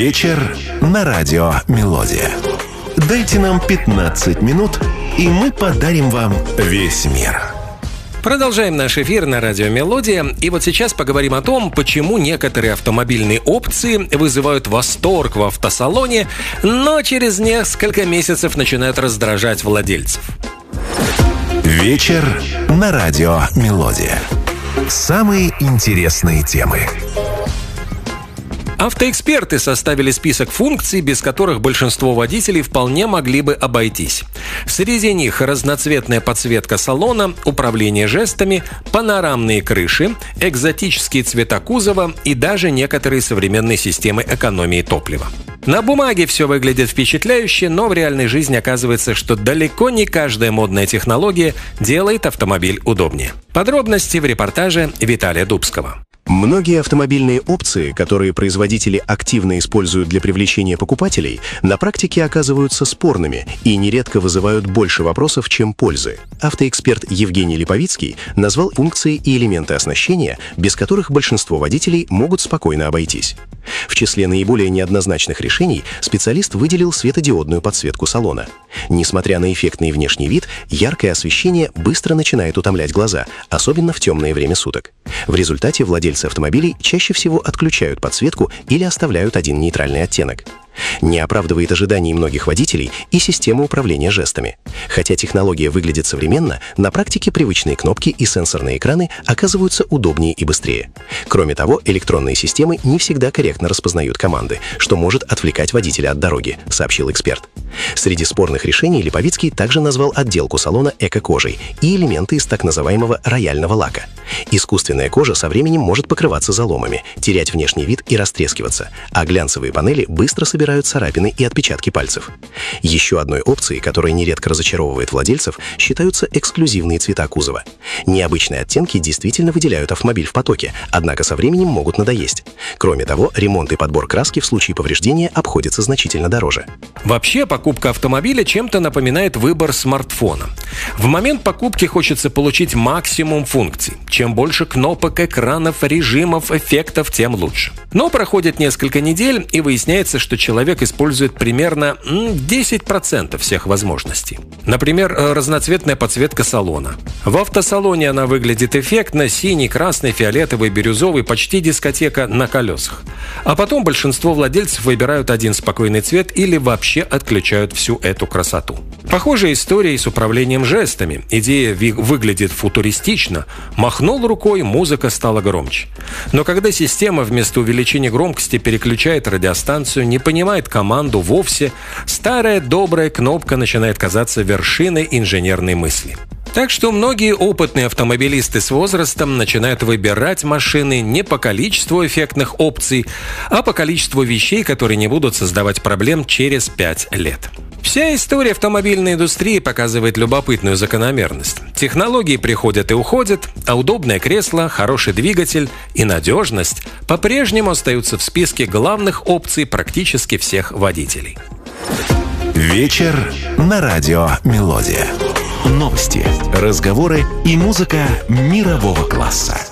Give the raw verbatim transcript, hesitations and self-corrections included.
Вечер на радио «Мелодия». Дайте нам пятнадцать минут, и мы подарим вам весь мир. Продолжаем наш эфир на радио «Мелодия». И вот сейчас поговорим о том, почему некоторые автомобильные опции вызывают восторг в автосалоне, но через несколько месяцев начинают раздражать владельцев. Вечер на радио «Мелодия». Самые интересные темы. Автоэксперты составили список функций, без которых большинство водителей вполне могли бы обойтись. Среди них разноцветная подсветка салона, управление жестами, панорамные крыши, экзотические цвета кузова и даже некоторые современные системы экономии топлива. На бумаге все выглядит впечатляюще, но в реальной жизни оказывается, что далеко не каждая модная технология делает автомобиль удобнее. Подробности в репортаже Виталия Дубского. Многие автомобильные опции, которые производители активно используют для привлечения покупателей, на практике оказываются спорными и нередко вызывают больше вопросов, чем пользы. Автоэксперт Евгений Липовицкий назвал функции и элементы оснащения, без которых большинство водителей могут спокойно обойтись. В числе наиболее неоднозначных решений специалист выделил светодиодную подсветку салона. Несмотря на эффектный внешний вид, яркое освещение быстро начинает утомлять глаза, особенно в темное время суток. В результате владельцы автомобилей чаще всего отключают подсветку или оставляют один нейтральный оттенок. Не оправдывает ожиданий многих водителей и система управления жестами. Хотя технология выглядит современно, на практике привычные кнопки и сенсорные экраны оказываются удобнее и быстрее. Кроме того, электронные системы не всегда корректно распознают команды, что может отвлекать водителя от дороги, сообщил эксперт. Среди спорных решений Липовицкий также назвал отделку салона эко-кожей и элементы из так называемого рояльного лака. Искусственная кожа со временем может покрываться заломами, терять внешний вид и растрескиваться, а глянцевые панели быстро собирают царапины и отпечатки пальцев. Еще одной опцией, которая нередко разочаровывает владельцев, считаются эксклюзивные цвета кузова. Необычные оттенки действительно выделяют автомобиль в потоке, однако со временем могут надоесть. Кроме того, ремонт и подбор краски в случае повреждения обходится значительно дороже. Вообще, покупка автомобиля чем-то напоминает выбор смартфона. В момент покупки хочется получить максимум функций. Чем больше кнопок, экранов, режимов, эффектов, тем лучше. Но проходит несколько недель, и выясняется, что человек использует примерно десять процентов всех возможностей. Например, разноцветная подсветка салона. В автосалоне она выглядит эффектно: синий, красный, фиолетовый, бирюзовый, почти дискотека на колесах. А потом большинство владельцев выбирают один спокойный цвет или вообще отключают всю эту красоту. Похожая история и с управлением жестами. Идея ви- выглядит футуристично. Махнул рукой, музыка стала громче. Но когда система вместо увеличения громкости переключает радиостанцию, не понимает команду вовсе, старая добрая кнопка начинает казаться вершиной инженерной мысли. Так что многие опытные автомобилисты с возрастом начинают выбирать машины не по количеству эффектных опций, а по количеству вещей, которые не будут создавать проблем через пять лет. Вся история автомобильной индустрии показывает любопытную закономерность. Технологии приходят и уходят, а удобное кресло, хороший двигатель и надежность по-прежнему остаются в списке главных опций практически всех водителей. Вечер на радио «Мелодия». Новости, разговоры и музыка мирового класса.